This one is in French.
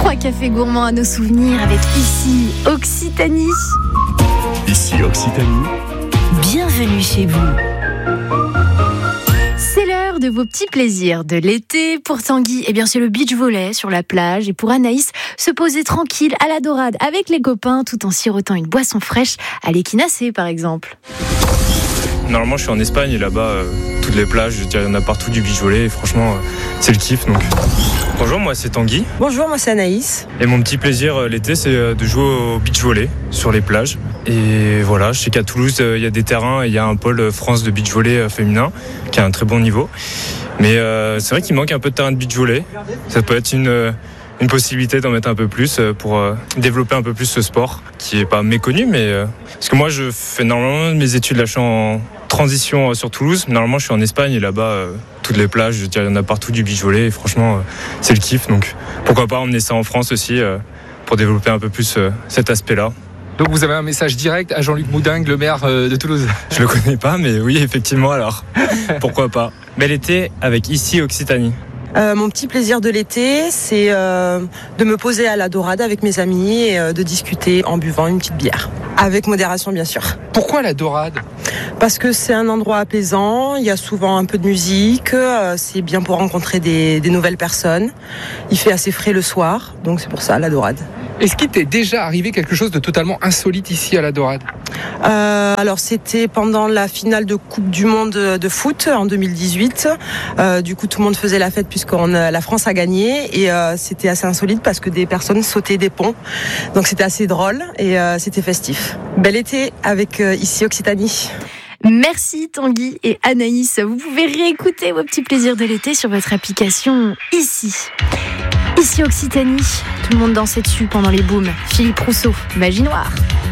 3 cafés gourmands à nos souvenirs avec Ici Occitanie. Ici Occitanie. Bienvenue chez vous. C'est l'heure de vos petits plaisirs de l'été. Pour Tanguy, c'est le beach volley sur la plage. Et pour Anaïs, se poser tranquille à la dorade avec les copains tout en sirotant une boisson fraîche à l'équinacée par exemple. Normalement, je suis en Espagne et là-bas, toutes les plages, il y en a partout du beach volley et franchement, c'est le kiff. Donc. Bonjour, moi c'est Tanguy. Bonjour, moi c'est Anaïs. Et mon petit plaisir l'été, c'est de jouer au beach volley sur les plages. Et voilà, je sais qu'à Toulouse, il y a des terrains et il y a un pôle France de beach volley féminin qui a un très bon niveau. Mais c'est vrai qu'il manque un peu de terrain de beach volley. Ça peut être une possibilité d'en mettre un peu plus pour développer un peu plus ce sport qui est pas méconnu, mais parce que moi je fais normalement mes études là, je suis en transition sur Toulouse. Normalement je suis en Espagne et là-bas toutes les plages, il y en a partout du beach volley et franchement c'est le kiff, donc pourquoi pas emmener ça en France aussi pour développer un peu plus cet aspect-là. Donc vous avez un message direct à Jean-Luc Moudingue, le maire de Toulouse. Je le connais pas, mais oui effectivement, alors pourquoi pas. Bel été avec Ici Occitanie. Mon petit plaisir de l'été, c'est de me poser à la dorade avec mes amis et de discuter en buvant une petite bière. Avec modération, bien sûr. Pourquoi la dorade ? Parce que c'est un endroit apaisant, il y a souvent un peu de musique, c'est bien pour rencontrer des nouvelles personnes. Il fait assez frais le soir, donc c'est pour ça, la dorade. Est-ce qu'il t'est déjà arrivé quelque chose de totalement insolite ici à la dorade ? Alors c'était pendant la finale de Coupe du Monde de foot en 2018. Du coup tout le monde faisait la fête puisque la France a gagné et c'était assez insolite parce que des personnes sautaient des ponts. Donc c'était assez drôle et c'était festif. Bel été avec Ici Occitanie. Merci Tanguy et Anaïs. Vous pouvez réécouter vos petits plaisirs de l'été sur votre application Ici. Ici Occitanie, tout le monde dansait dessus pendant les booms. Philippe Rousseau, Magie Noire.